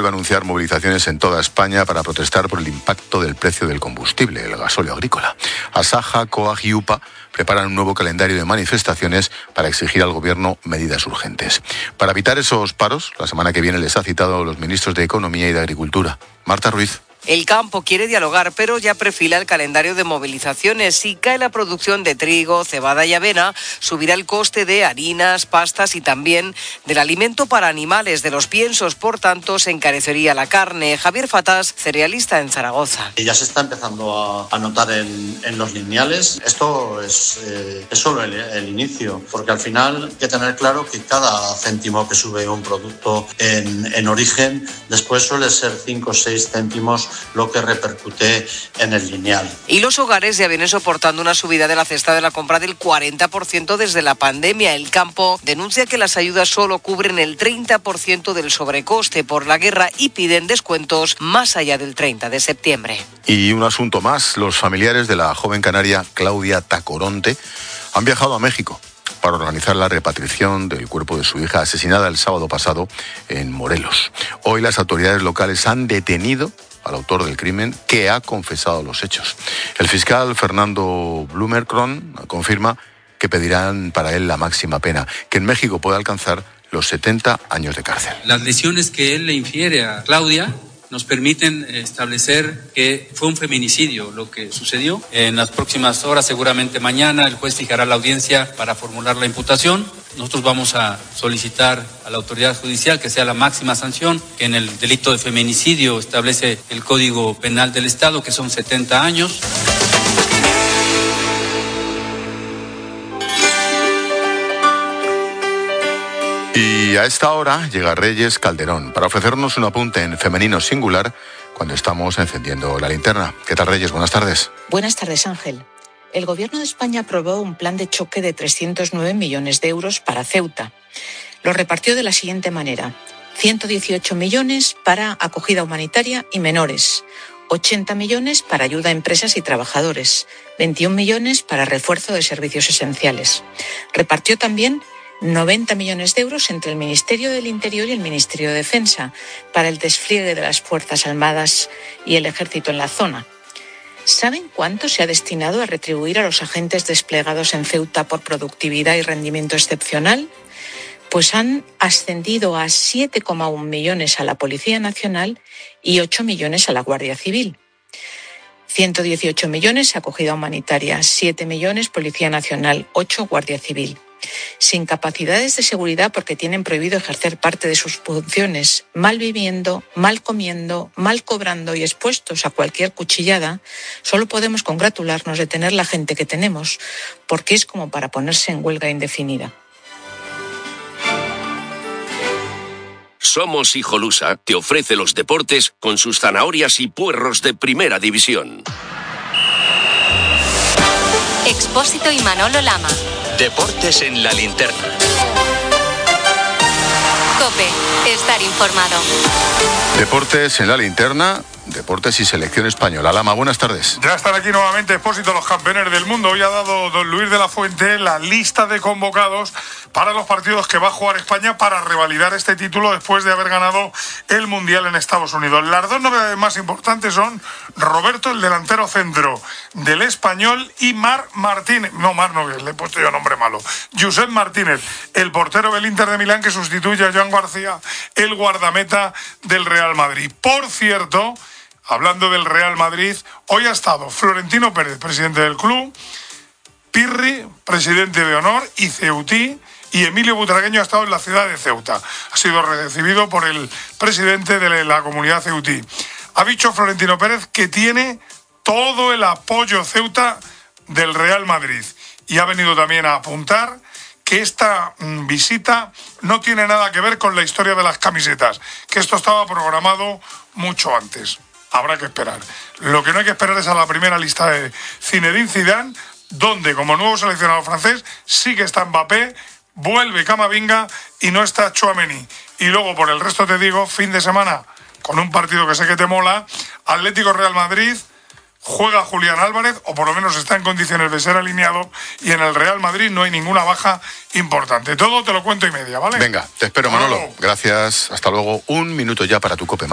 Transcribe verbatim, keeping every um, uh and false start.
vuelve a anunciar movilizaciones en toda España para protestar por el impacto del precio del combustible, el gasóleo agrícola. Asaja, COAG y UPA preparan un nuevo calendario de manifestaciones para exigir al Gobierno medidas urgentes. Para evitar esos paros, la semana que viene les ha citado a los ministros de Economía y de Agricultura. Marta Ruiz. El campo quiere dialogar, pero ya perfila el calendario de movilizaciones. Si cae la producción de trigo, cebada y avena, subirá el coste de harinas, pastas y también del alimento para animales, de los piensos. Por tanto, se encarecería la carne. Javier Fatás, cerealista en Zaragoza. Ya se está empezando a, a notar en, en los lineales. Esto es, eh, es solo el, el inicio, porque al final hay que tener claro que cada céntimo que sube un producto en, en origen, después suele ser cinco o seis céntimos lo que repercute en el lineal. Y los hogares ya vienen soportando una subida de la cesta de la compra del cuarenta por ciento desde la pandemia. El campo denuncia que las ayudas solo cubren el treinta por ciento del sobrecoste por la guerra y piden descuentos más allá del treinta de septiembre. Y un asunto más, los familiares de la joven canaria Claudia Tacoronte han viajado a México para organizar la repatriación del cuerpo de su hija asesinada el sábado pasado en Morelos. Hoy las autoridades locales han detenido al autor del crimen, que ha confesado los hechos. El fiscal Fernando Blumercron confirma que pedirán para él la máxima pena, que en México puede alcanzar los setenta años de cárcel. Las lesiones que él le infiere a Claudia nos permiten establecer que fue un feminicidio lo que sucedió. En las próximas horas, seguramente mañana, el juez fijará la audiencia para formular la imputación. Nosotros vamos a solicitar a la autoridad judicial que sea la máxima sanción, que en el delito de feminicidio establece el Código Penal del Estado, que son setenta años. Y a esta hora llega Reyes Calderón para ofrecernos un apunte en femenino singular cuando estamos encendiendo la linterna. ¿Qué tal, Reyes? Buenas tardes. Buenas tardes, Ángel. El Gobierno de España aprobó un plan de choque de trescientos nueve millones de euros para Ceuta. Lo repartió de la siguiente manera: ciento dieciocho millones para acogida humanitaria y menores, ochenta millones para ayuda a empresas y trabajadores, veintiún millones para refuerzo de servicios esenciales. Repartió también noventa millones de euros entre el Ministerio del Interior y el Ministerio de Defensa para el despliegue de las Fuerzas Armadas y el Ejército en la zona. ¿Saben cuánto se ha destinado a retribuir a los agentes desplegados en Ceuta por productividad y rendimiento excepcional? Pues han ascendido a siete coma uno millones a la Policía Nacional y ocho millones a la Guardia Civil. ciento dieciocho millones acogida humanitaria, siete millones Policía Nacional, ocho Guardia Civil. Sin capacidades de seguridad porque tienen prohibido ejercer parte de sus funciones, mal viviendo, mal comiendo, mal cobrando y expuestos a cualquier cuchillada, solo podemos congratularnos de tener la gente que tenemos, porque es como para ponerse en huelga indefinida. Somos Hijolusa te ofrece los deportes con sus zanahorias y puerros de primera división. Expósito y Manolo Lama. Deportes en la linterna. COPE, estar informado. Deportes en la linterna, deportes y selección española. Lama, buenas tardes. Ya están aquí nuevamente Expósito, los campeones del mundo. Hoy ha dado don Luis de la Fuente la lista de convocados para los partidos que va a jugar España para revalidar este título después de haber ganado el Mundial en Estados Unidos. Las dos novedades más importantes son Roberto, el delantero centro del Español, y Marc Martínez, no, Marc no, le he puesto yo nombre malo, Josep Martínez, el portero del Inter de Milán que sustituye a Joan García, el guardameta del Real Madrid. Por cierto, hablando del Real Madrid, hoy ha estado Florentino Pérez, presidente del club, Pirri, presidente de honor, y Ceutí, y Emilio Butragueño ha estado en la ciudad de Ceuta. Ha sido recibido por el presidente de la comunidad ceutí. Ha dicho Florentino Pérez que tiene todo el apoyo Ceuta del Real Madrid. Y ha venido también a apuntar que esta mm, visita no tiene nada que ver con la historia de las camisetas, que esto estaba programado mucho antes. Habrá que esperar. Lo que no hay que esperar es a la primera lista de Zinedine Zidane, donde como nuevo seleccionado francés sí que está Mbappé, vuelve Camavinga y no está Tchouaméni. Y luego por el resto te digo, fin de semana con un partido que sé que te mola, Atlético Real Madrid, juega Julián Álvarez, o por lo menos está en condiciones de ser alineado, y en el Real Madrid no hay ninguna baja importante. Todo te lo cuento y media, ¿vale? Venga, te espero, Manolo. Manolo. Gracias, hasta luego. Un minuto ya para tu COPE.